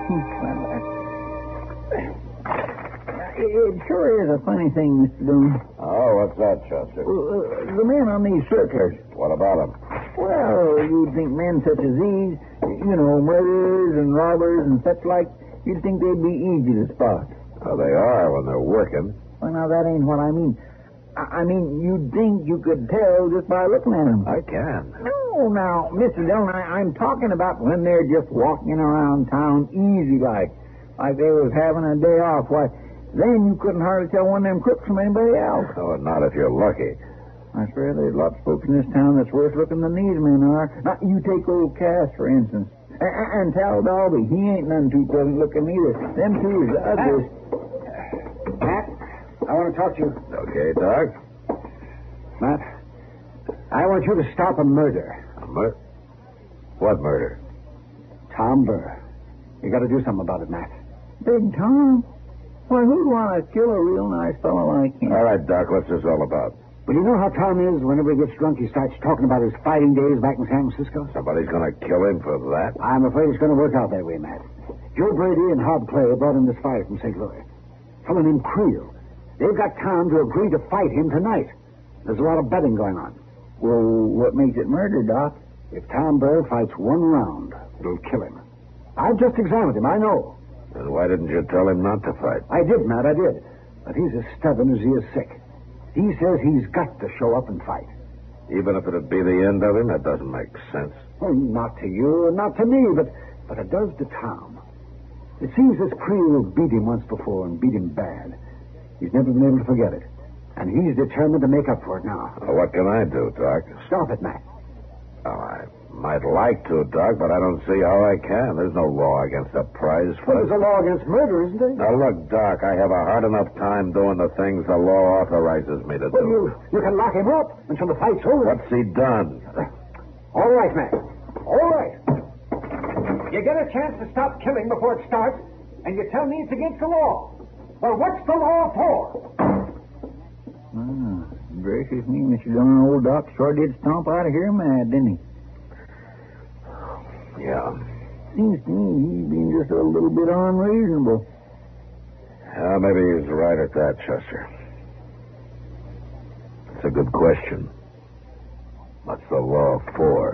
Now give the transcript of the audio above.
It sure is a funny thing, Mr. Doone. Oh, what's that, Chester? The men on these circulars. What about them? Well, you'd think men such as these, murderers and robbers and such like, you'd think they'd be easy to spot. Oh, they are when they're working. Well, now, that ain't what I mean. I mean, you'd think you could tell just by looking at them. I can. No, now, Mr. Dillon, I'm talking about when they're just walking around town easy like they was having a day off. Why, then you couldn't hardly tell one of them crooks from anybody else. Oh, not if you're lucky. I swear there's lots of folks in this town that's worse looking than these men are. Now, you take old Cass, for instance. And Tal Dalby, he ain't none too pleasant looking either. Them two is the others. Matt, I want to talk to you. Okay, Doc. Matt, I want you to stop a murder. A murder? What murder? Tom Burr. You got to do something about it, Matt. Big Tom? Why, who'd want to kill a real nice fellow like him? All right, Doc, what's this all about? Well, you know how Tom is? Whenever he gets drunk, he starts talking about his fighting days back in San Francisco. Somebody's going to kill him for that? I'm afraid it's going to work out that way, Matt. Joe Brady and Hob Clay brought in this fighter from St. Louis. A fellow named Creel. They've got Tom to agree to fight him tonight. There's a lot of betting going on. Well, what makes it murder, Doc? If Tom Burr fights one round, it'll kill him. I've just examined him, I know. Then why didn't you tell him not to fight? I did, Matt, I did. But he's as stubborn as he is sick. He says he's got to show up and fight. Even if it'd be the end of him, that doesn't make sense. Well, not to you and not to me, but it does to Tom. It seems this Creel beat him once before and beat him bad. He's never been able to forget it. And he's determined to make up for it now. Well, what can I do, Doc? Stop it, Matt. Oh, I might like to, Doc, but I don't see how I can. There's no law against a prize Well, fight. there's a law against murder, isn't there? Now, look, Doc, I have a hard enough time doing the things the law authorizes me to do. Well, you can lock him up until the fight's over. What's he done? All right, Matt. All right. You get a chance to stop killing before it starts, and you tell me it's against the law. Well, what's the law for? Gracious me, Mr. Dillon, old Doc sure did stomp out of here mad, didn't he? Yeah. Seems to me he's been just a little bit unreasonable. Maybe he's right at that, Chester. It's a good question. What's the law for?